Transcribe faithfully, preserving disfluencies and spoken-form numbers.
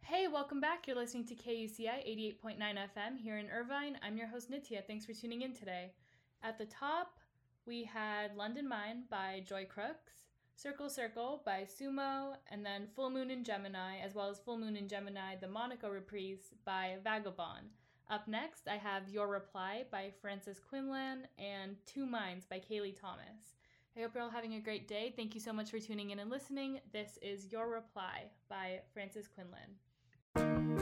Hey, welcome back. You're listening to K U C I eighty-eight point nine F M here in Irvine. I'm your host, Nitya. Thanks for tuning in today. At the top, we had London Mine by Joy Crooks, Circle Circle by Sumo, and then Full Moon in Gemini, as well as Full Moon in Gemini, the Monaco Reprise by Vagabond. Up next, I have Your Reply by Frances Quinlan and Two Minds by Kaylee Thomas. I hope you're all having a great day. Thank you so much for tuning in and listening. This is Your Reply by Frances Quinlan.